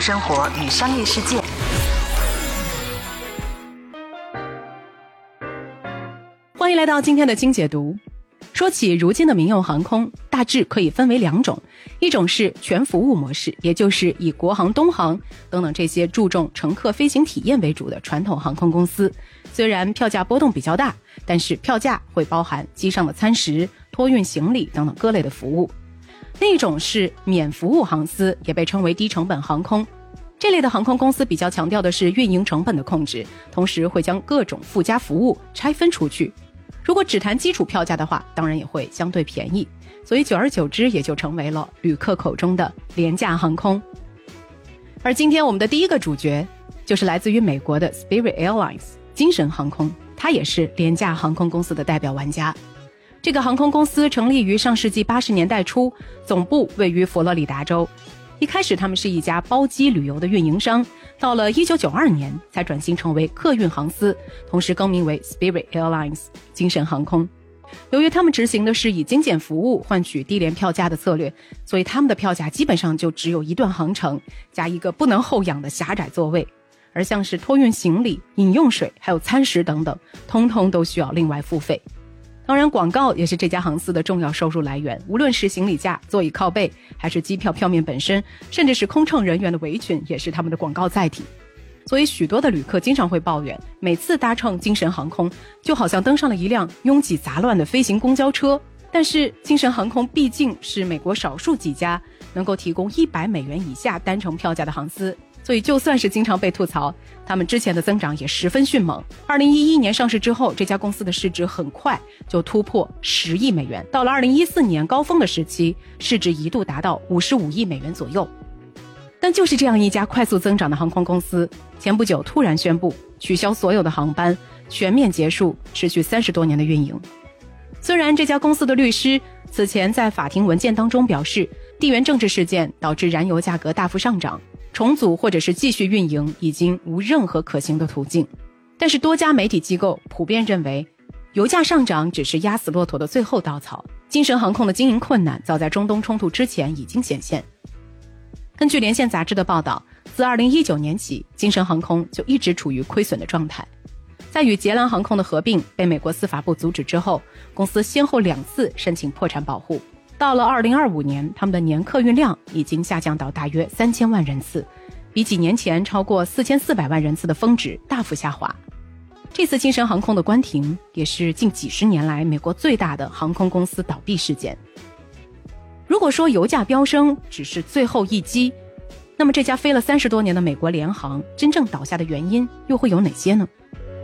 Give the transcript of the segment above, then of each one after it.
生活与商业世界。 欢迎来到今天的精解读。说起如今的民用航空，大致可以分为两种，一种是全服务模式，也就是以国航、东航等等这些注重乘客飞行体验为主的传统航空公司，虽然票价波动比较大，但是票价会包含机上的餐食、托运行李等等各类的服务。另一种是免服务航司，也被称为低成本航空。这类的航空公司比较强调的是运营成本的控制，同时会将各种附加服务拆分出去。如果只谈基础票价的话，当然也会相对便宜，所以久而久之也就成为了旅客口中的廉价航空。而今天我们的第一个主角就是来自于美国的 Spirit Airlines 精神航空，它也是廉价航空公司的代表玩家。这个航空公司成立于上世纪80年代初，总部位于佛罗里达州。一开始他们是一家包机旅游的运营商，到了1992年才转型成为客运航司，同时更名为 Spirit Airlines 精神航空。由于他们执行的是以精简服务换取低廉票价的策略，所以他们的票价基本上就只有一段航程加一个不能后仰的狭窄座位，而像是托运行李、饮用水还有餐食等等，通通都需要另外付费。当然广告也是这家航司的重要收入来源，无论是行李架、座椅靠背，还是机票票面本身，甚至是空乘人员的围裙，也是他们的广告载体。所以许多的旅客经常会抱怨，每次搭乘精神航空就好像登上了一辆拥挤杂乱的飞行公交车。但是精神航空毕竟是美国少数几家能够提供$100以下单程票价的航司，所以就算是经常被吐槽，他们之前的增长也十分迅猛。2011年上市之后，这家公司的市值很快就突破$10亿，到了2014年高峰的时期，市值一度达到$55亿左右。但就是这样一家快速增长的航空公司，前不久突然宣布取消所有的航班，全面结束持续30多年的运营。虽然这家公司的律师此前在法庭文件当中表示，地缘政治事件导致燃油价格大幅上涨，重组或者是继续运营已经无任何可行的途径，但是多家媒体机构普遍认为，油价上涨只是压死骆驼的最后稻草，精神航空的经营困难早在中东冲突之前已经显现。根据连线杂志的报道，自2019年起，精神航空就一直处于亏损的状态。在与捷兰航空的合并被美国司法部阻止之后，公司先后2次申请破产保护。到了2025年，他们的年客运量已经下降到大约3000万人次，比几年前超过4400万人次的峰值大幅下滑。这次精神航空的关停也是近几十年来美国最大的航空公司倒闭事件。如果说油价飙升只是最后一击，那么这家飞了30多年的美国联航真正倒下的原因又会有哪些呢？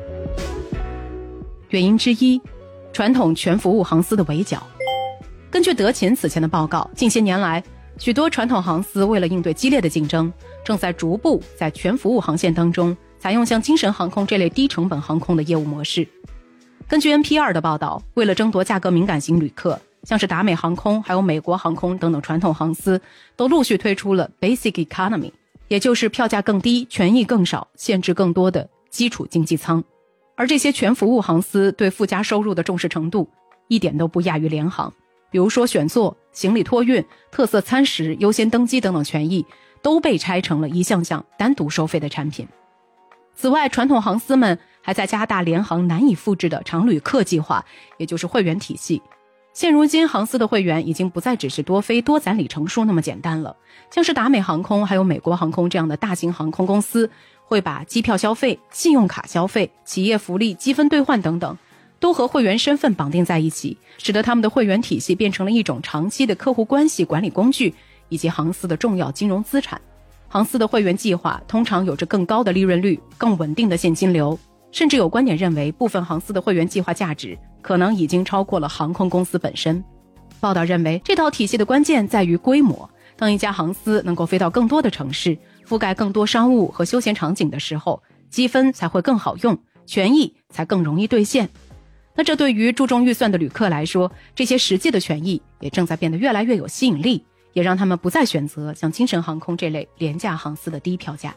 原因之一，传统全服务航司的围剿。根据德勤此前的报告，近些年来，许多传统航司为了应对激烈的竞争，正在逐步在全服务航线当中采用像精神航空这类低成本航空的业务模式。根据 NPR 的报道，为了争夺价格敏感型旅客，像是达美航空还有美国航空等等传统航司都陆续推出了 Basic Economy， 也就是票价更低、权益更少、限制更多的基础经济舱。而这些全服务航司对附加收入的重视程度一点都不亚于联航，比如说选座、行李托运、特色餐食、优先登机等等权益都被拆成了一项项单独收费的产品。此外，传统航司们还在加大联航难以复制的常旅客计划，也就是会员体系。现如今，航司的会员已经不再只是多飞多攒里程数那么简单了，像是达美航空还有美国航空这样的大型航空公司，会把机票消费、信用卡消费、企业福利、积分兑换等等都和会员身份绑定在一起，使得他们的会员体系变成了一种长期的客户关系管理工具，以及航司的重要金融资产。航司的会员计划通常有着更高的利润率、更稳定的现金流，甚至有观点认为，部分航司的会员计划价值可能已经超过了航空公司本身。报道认为，这套体系的关键在于规模，当一家航司能够飞到更多的城市，覆盖更多商务和休闲场景的时候，积分才会更好用，权益才更容易兑现。那这对于注重预算的旅客来说，这些实际的权益也正在变得越来越有吸引力，也让他们不再选择像精神航空这类廉价航司的低票价。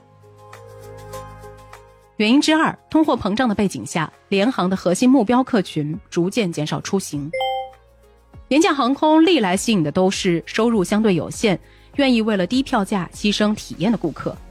原因之二，通货膨胀的背景下，联航的核心目标客群逐渐减少出行。廉价航空历来吸引的都是收入相对有限，愿意为了低票价牺牲体验的顾客。